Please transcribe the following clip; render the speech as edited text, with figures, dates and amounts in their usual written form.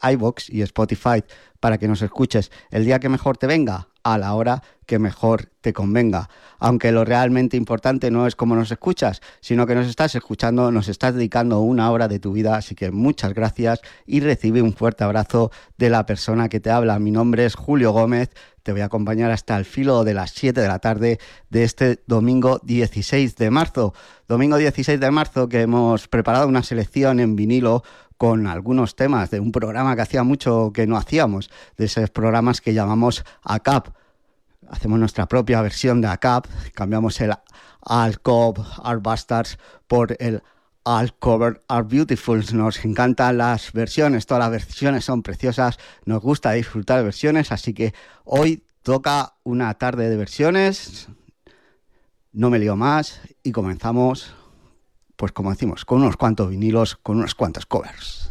iVoox y Spotify para que nos escuches el día que mejor te venga, a la hora que mejor te convenga. Aunque lo realmente importante no es cómo nos escuchas, sino que nos estás escuchando, nos estás dedicando una hora de tu vida, así que muchas gracias y recibe un fuerte abrazo de la persona que te habla. Mi nombre es Julio Gómez, te voy a acompañar hasta el filo de las 7 de la tarde de este domingo 16 de marzo. Domingo 16 de marzo que hemos preparado una selección en vinilo con algunos temas de un programa que hacía mucho que no hacíamos, de esos programas que llamamos ACAP. Hacemos nuestra propia versión de ACAP, cambiamos el All Cop, All Bastards por el All Cover, All Beautiful. Nos encantan las versiones, todas las versiones son preciosas, nos gusta disfrutar de versiones, así que hoy toca una tarde de versiones. No me lío más y comenzamos, pues como decimos, con unos cuantos vinilos, con unos cuantos covers.